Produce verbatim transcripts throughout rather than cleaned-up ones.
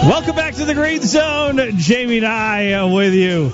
Welcome back to the Green Zone. Jamie and I uh, with you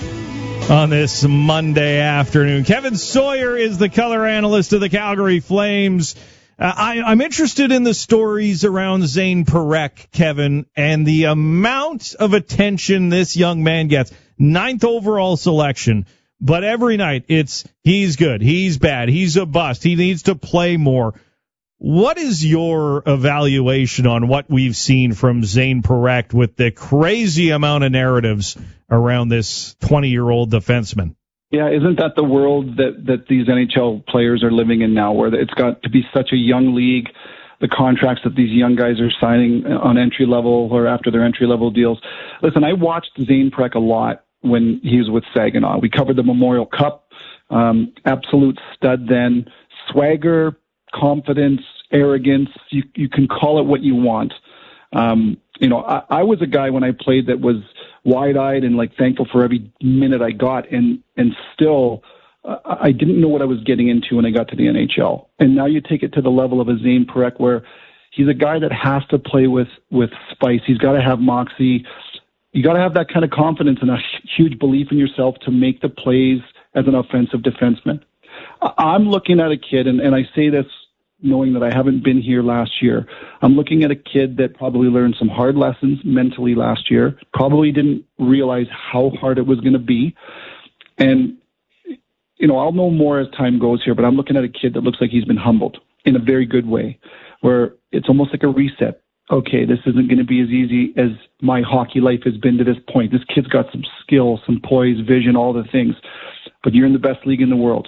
on this Monday afternoon. Kevin Sawyer is the color analyst of the Calgary Flames. Uh, I, I'm interested in the stories around Zane Parekh, Kevin, and the amount of attention this young man gets. Ninth overall selection, but every night it's he's good, he's bad, he's a bust, he needs to play more. What is your evaluation on what we've seen from Zane Parekh with the crazy amount of narratives around this twenty-year-old defenseman? Yeah, isn't that the world that, that these N H L players are living in now, where it's got to be such a young league, the contracts that these young guys are signing on entry level or after their entry level deals? Listen, I watched Zane Parekh a lot when he was with Saginaw. We covered the Memorial Cup, um, absolute stud then, swagger, confidence, arrogance, you you can call it what you want. Um, you know, I, I was a guy when I played that was wide-eyed and like thankful for every minute I got, and and still uh, I didn't know what I was getting into when I got to the N H L. And now you take it to the level of a Zane Parekh, where he's a guy that has to play with with spice. He's got to have moxie. You got to have that kind of confidence and a huge belief in yourself to make the plays as an offensive defenseman. I'm looking at a kid, and, and I say this knowing that I haven't been here last year. I'm looking at a kid that probably learned some hard lessons mentally last year, probably didn't realize how hard it was going to be. And, you know, I'll know more as time goes here, but I'm looking at a kid that looks like he's been humbled in a very good way, where it's almost like a reset. Okay, this isn't going to be as easy as my hockey life has been to this point. This kid's got some skill, some poise, vision, all the things, but you're in the best league in the world.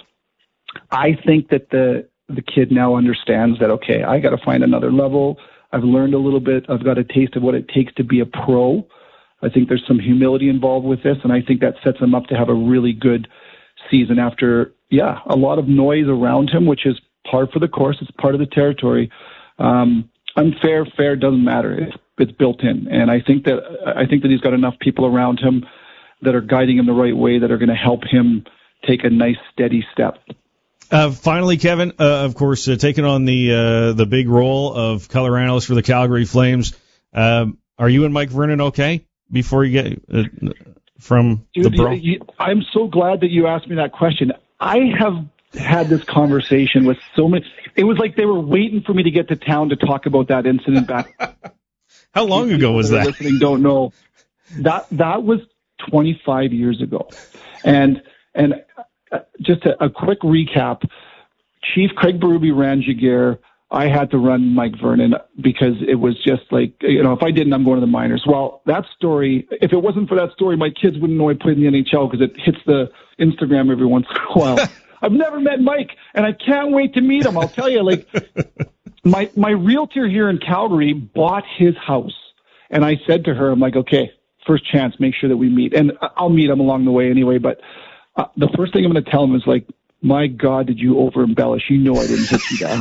I think that the the kid now understands that, okay, I got to find another level. I've learned a little bit. I've got a taste of what it takes to be a pro. I think there's some humility involved with this, and I think that sets him up to have a really good season after, yeah, a lot of noise around him, which is par for the course. It's part of the territory. Um, unfair, fair, doesn't matter. It's, it's built in. And I think that I think that he's got enough people around him that are guiding him the right way, that are going to help him take a nice, steady step. Uh, finally, Kevin, uh, of course, uh, taking on the uh, the big role of color analyst for the Calgary Flames. Um, are you and Mike Vernon okay before you get uh, from Dude, the brawl? You, I'm so glad that you asked me that question. I have had this conversation with so many. It was like they were waiting for me to get to town to talk about that incident back. How long ago was that? Listening don't know. That that was twenty-five years ago, and and. Just a, a quick recap. Chief Craig Berube ran Giguère. I had to run Mike Vernon because it was just like, you know, if I didn't, I'm going to the minors. Well, that story, if it wasn't for that story, my kids wouldn't know I played in the N H L because it hits the Instagram every once in a while. I've never met Mike, and I can't wait to meet him. I'll tell you, like, my, my realtor here in Calgary bought his house. And I said to her, I'm like, okay, first chance, make sure that we meet. And I'll meet him along the way anyway, but Uh, the first thing I'm going to tell him is like, my God, did you over embellish? You know I didn't hit you that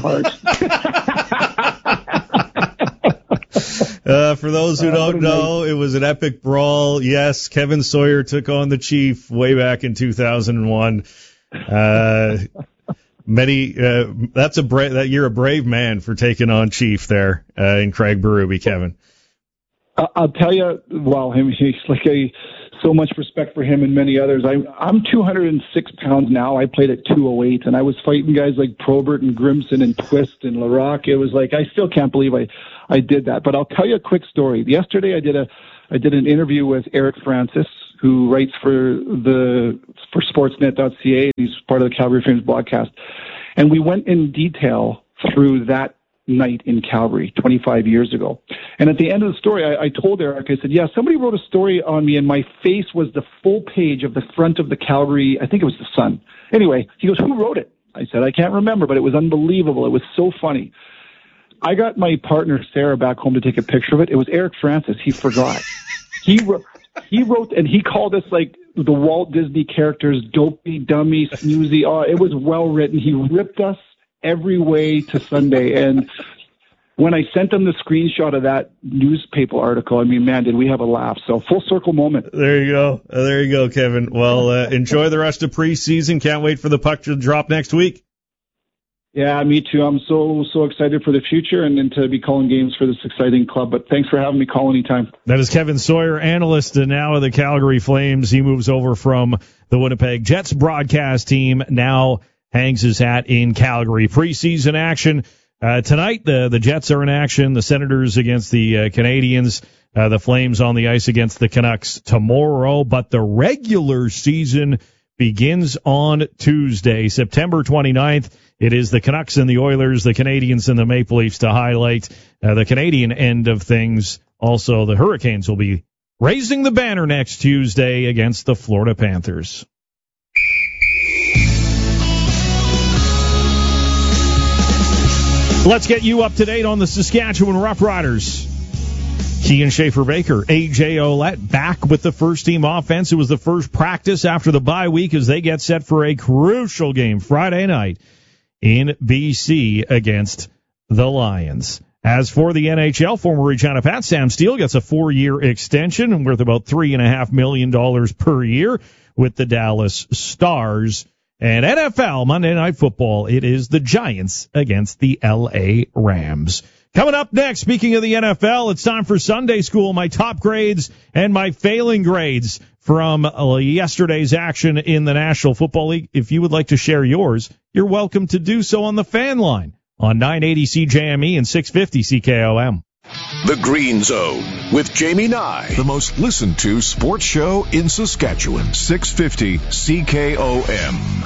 hard. uh, for those who don't know, it was an epic brawl. Yes, Kevin Sawyer took on the Chief way back in two thousand one. Uh, many, uh, that's a bra- that you're a brave man for taking on Chief there uh, in Craig Berube, Kevin. I'll tell you, well, him, he's like a, so much respect for him and many others. I, I'm two hundred six pounds now. I played at two oh eight, and I was fighting guys like Probert and Grimson and Twist and Larocque. It was like, I still can't believe I, I did that. But I'll tell you a quick story. Yesterday I did a, I did an interview with Eric Francis, who writes for the, for Sportsnet dot C A. He's part of the Calgary Flames broadcast. And we went in detail through that night in Calgary twenty-five years ago. And at the end of the story, I, I told Eric, I said, yeah, somebody wrote a story on me and my face was the full page of the front of the Calgary, I think it was the Sun. Anyway, he goes, who wrote it? I said, I can't remember, but it was unbelievable. It was so funny. I got my partner, Sarah, back home to take a picture of it. It was Eric Francis. He forgot. he wrote, he wrote, and he called us like the Walt Disney characters, dopey, dummy, snoozy. Oh, it was well written. He ripped us every way to Sunday. And when I sent them the screenshot of that newspaper article, I mean, man, did we have a laugh. So full circle moment. There you go. Uh, there you go, Kevin. Well, uh, enjoy the rest of preseason. Can't wait for the puck to drop next week. Yeah, me too. I'm so, so excited for the future and, and to be calling games for this exciting club. But thanks for having me call anytime. That is Kevin Sawyer, analyst now of the Calgary Flames. He moves over from the Winnipeg Jets broadcast team, now hangs his hat in Calgary. Preseason action uh, tonight. The, the Jets are in action. The Senators against the uh, Canadians. Uh, the Flames on the ice against the Canucks tomorrow. But the regular season begins on Tuesday, September twenty-ninth. It is the Canucks and the Oilers, the Canadians and the Maple Leafs to highlight uh, the Canadian end of things. Also, the Hurricanes will be raising the banner next Tuesday against the Florida Panthers. Let's get you up to date on the Saskatchewan Roughriders. Keegan Schaefer-Baker, A J Ouellette back with the first-team offense. It was the first practice after the bye week as they get set for a crucial game Friday night in B C against the Lions. As for the N H L, former Regina Pat Sam Steele gets a four-year extension worth about three point five million dollars per year with the Dallas Stars. And N F L, Monday Night Football, it is the Giants against the L A Rams. Coming up next, speaking of the N F L, it's time for Sunday School, my top grades and my failing grades from yesterday's action in the National Football League. If you would like to share yours, you're welcome to do so on the fan line on nine eighty C J M E and six fifty C K O M. The Green Zone with Jamie Nye, the most listened to sports show in Saskatchewan, six fifty C K O M.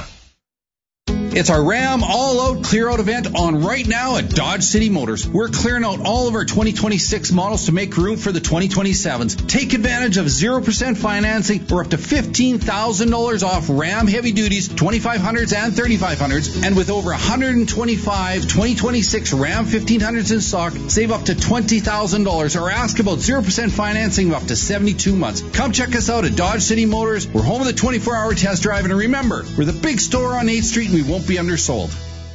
It's our Ram All-Out Clear-Out event on right now at Dodge City Motors. We're clearing out all of our twenty twenty-six models to make room for the twenty twenty-sevens. Take advantage of zero percent financing or up to fifteen thousand dollars off Ram Heavy Duties, twenty-five hundreds and thirty-five hundreds. And with over one hundred twenty-five twenty twenty-six Ram fifteen hundreds in stock, save up to twenty thousand dollars or ask about zero percent financing of up to seventy-two months. Come check us out at Dodge City Motors. We're home of the twenty-four hour test drive. And remember, we're the big store on eighth street and we won't be undersold.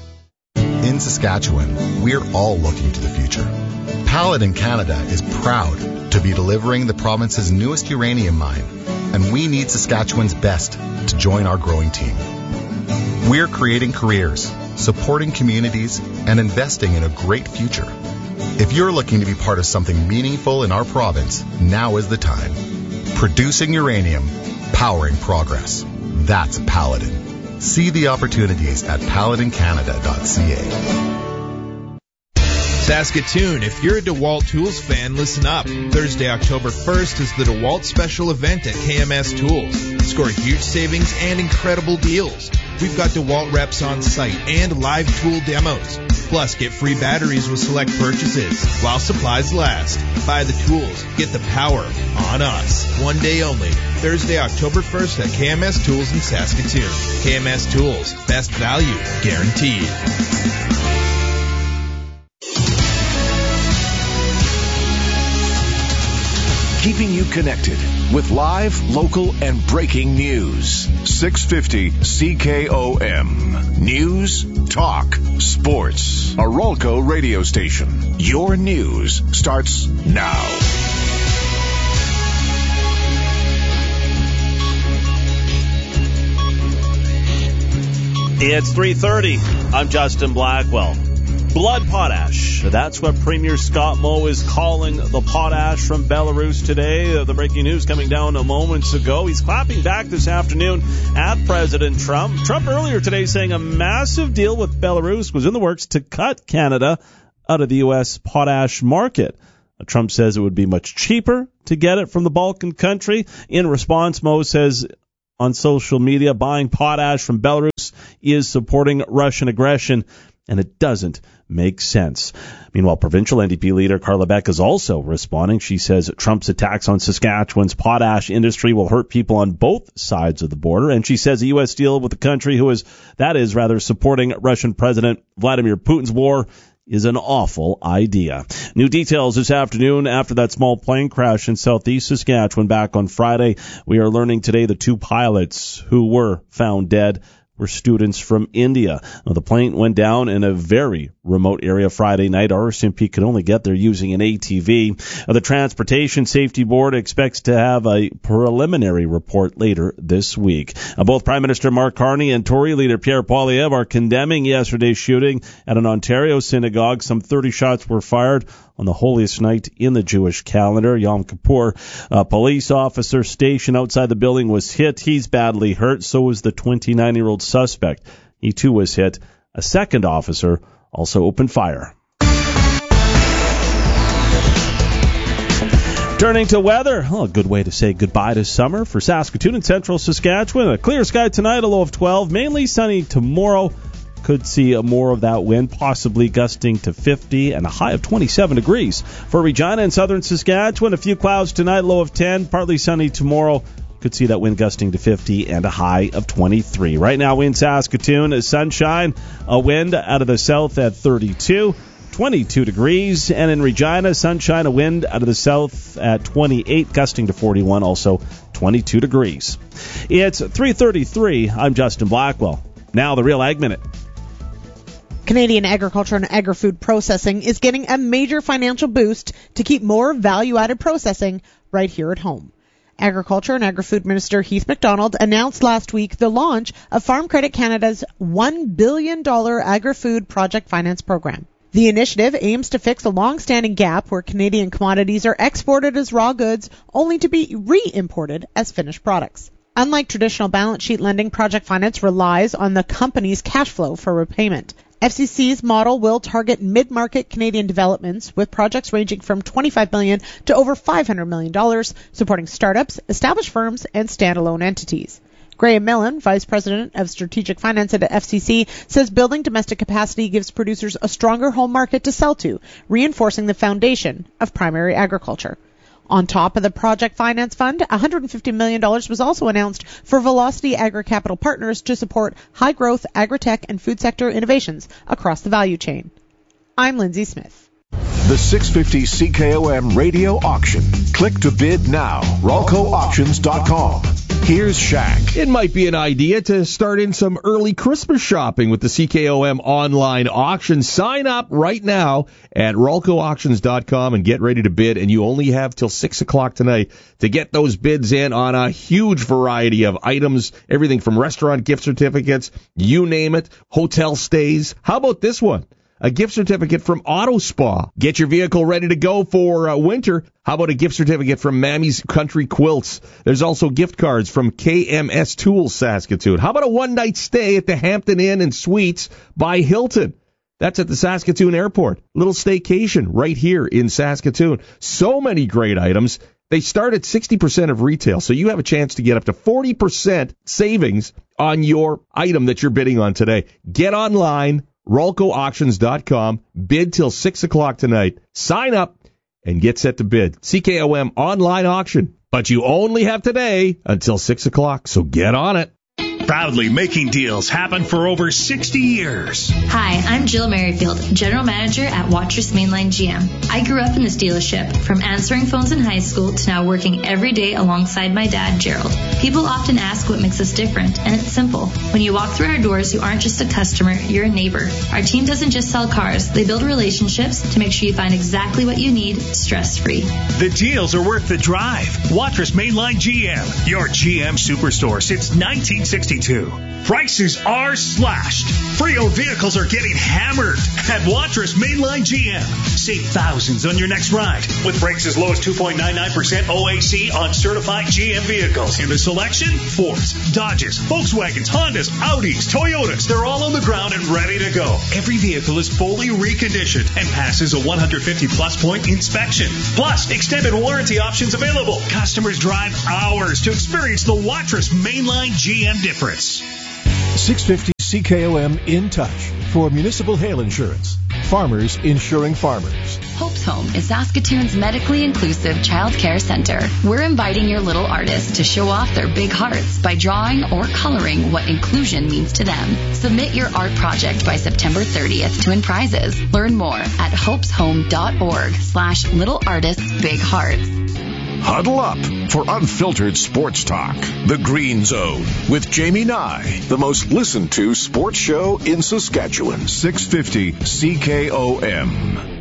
In Saskatchewan, we're all looking to the future. Paladin Canada is proud to be delivering the province's newest uranium mine, and we need Saskatchewan's best to join our growing team. We're creating careers, supporting communities, and investing in a great future. If you're looking to be part of something meaningful in our province, now is the time. Producing uranium, powering progress. That's Paladin. See the opportunities at paladin canada dot c a. Saskatoon, if you're a DeWalt Tools fan, listen up. Thursday, October first is the DeWalt special event at K M S Tools. Score huge savings and incredible deals. We've got DeWalt reps on site and live tool demos. Plus, get free batteries with select purchases while supplies last. Buy the tools. Get the power on us. One day only. Thursday, October first at K M S Tools in Saskatoon. K M S Tools. Best value guaranteed. Keeping you connected with live, local, and breaking news. six fifty C K O M. News, talk, sports. Arolco radio station. Your news starts now. It's three thirty. I'm Justin Blackwell. Blood potash. That's what Premier Scott Moe is calling the potash from Belarus today. Uh, the breaking news coming down a moments ago. He's clapping back this afternoon at President Trump. Trump earlier today saying a massive deal with Belarus was in the works to cut Canada out of the U S potash market. Uh, Trump says it would be much cheaper to get it from the Balkan country. In response, Moe says on social media, buying potash from Belarus is supporting Russian aggression, and it doesn't make sense. Meanwhile, provincial N D P leader Carla Beck is also responding. She says Trump's attacks on Saskatchewan's potash industry will hurt people on both sides of the border, and she says a U S deal with the country who is, that is, rather supporting Russian President Vladimir Putin's war is an awful idea. New details this afternoon after that small plane crash in southeast Saskatchewan back on Friday. We are learning today the two pilots who were found dead were were students from India. Now, the plane went down in a very remote area Friday night. R C M P could only get there using an A T V. The Transportation Safety Board expects to have a preliminary report later this week. Both Prime Minister Mark Carney and Tory leader Pierre Poilievre are condemning yesterday's shooting at an Ontario synagogue. Some thirty shots were fired on the holiest night in the Jewish calendar, Yom Kippur. A police officer stationed outside the building was hit. He's badly hurt. So was the twenty-nine-year-old suspect. He too was hit. A second officer also opened fire. Turning to weather, well, a good way to say goodbye to summer for Saskatoon and central Saskatchewan. A clear sky tonight, a low of twelve. Mainly sunny tomorrow. Could see more of that wind, possibly gusting to fifty and a high of twenty-seven degrees. For Regina and southern Saskatchewan, a few clouds tonight, low of ten. Partly sunny tomorrow. Could see that wind gusting to fifty and a high of twenty-three. Right now in Saskatoon, sunshine, a wind out of the south at thirty-two. twenty-two degrees, and in Regina, sunshine, a wind out of the south at twenty-eight, gusting to forty-one, also twenty-two degrees. It's three thirty-three. I'm Justin Blackwell. Now the Real Ag Minute. Canadian agriculture and agri-food processing is getting a major financial boost to keep more value-added processing right here at home. Agriculture and Agri-Food Minister Heath MacDonald announced last week the launch of Farm Credit Canada's one billion dollars agri-food project finance program. The initiative aims to fix a long-standing gap where Canadian commodities are exported as raw goods only to be re-imported as finished products. Unlike traditional balance sheet lending, project finance relies on the company's cash flow for repayment. F C C's model will target mid-market Canadian developments with projects ranging from twenty-five million dollars to over five hundred million dollars, supporting startups, established firms, and standalone entities. Graham Millen, Vice President of Strategic Finance at F C C, says building domestic capacity gives producers a stronger home market to sell to, reinforcing the foundation of primary agriculture. On top of the Project Finance Fund, one hundred fifty million dollars was also announced for Velocity Agri-Capital Partners to support high-growth agri-tech and food sector innovations across the value chain. I'm Lindsay Smith. The six fifty C K O M radio auction. Click to bid now. Ralco Auctions dot com. Here's Shaq. It might be an idea to start in some early Christmas shopping with the C K O M online auction. Sign up right now at Ralco Auctions dot com and get ready to bid. And you only have till six o'clock tonight to get those bids in on a huge variety of items, everything from restaurant gift certificates, you name it, hotel stays. How about this one? A gift certificate from Auto Spa. Get your vehicle ready to go for uh, winter. How about a gift certificate from Mammy's Country Quilts? There's also gift cards from K M S Tools Saskatoon. How about a one-night stay at the Hampton Inn and Suites by Hilton? That's at the Saskatoon Airport. Little staycation right here in Saskatoon. So many great items. They start at sixty percent of retail, so you have a chance to get up to forty percent savings on your item that you're bidding on today. Get online. Ralco Auctions dot com. Bid till six o'clock tonight. Sign up and get set to bid. C K O M online auction. But you only have today until six o'clock, so get on it. Proudly making deals happen for over sixty years. Hi, I'm Jill Merrifield, General Manager at Watrous Mainline G M. I grew up in this dealership, from answering phones in high school to now working every day alongside my dad, Gerald. People often ask what makes us different, and it's simple. When you walk through our doors, you aren't just a customer, you're a neighbor. Our team doesn't just sell cars, they build relationships to make sure you find exactly what you need, stress-free. The deals are worth the drive. Watrous Mainline G M, your G M superstore since nineteen sixty-two. Prices are slashed. Pre-owned vehicles are getting hammered at Watrous Mainline G M. Save thousands on your next ride with rates as low as two point nine nine percent O A C on certified G M vehicles. In the selection, Fords, Dodges, Volkswagens, Hondas, Audis, Toyotas. They're all on the ground and ready to go. Every vehicle is fully reconditioned and passes a one hundred fifty plus point inspection. Plus, extended warranty options available. Customers drive hours to experience the Watrous Mainline G M difference. six fifty C K O M in touch for municipal hail insurance. Farmers insuring farmers. Hope's Home is Saskatoon's medically inclusive child care center. We're inviting your little artists to show off their big hearts by drawing or coloring what inclusion means to them. Submit your art project by September thirtieth to win prizes. Learn more at hopes home dot org slash little artists big hearts. Huddle up for unfiltered sports talk. The Green Zone with Jamie Nye, the most listened to sports show in Saskatchewan. six fifty C K O M.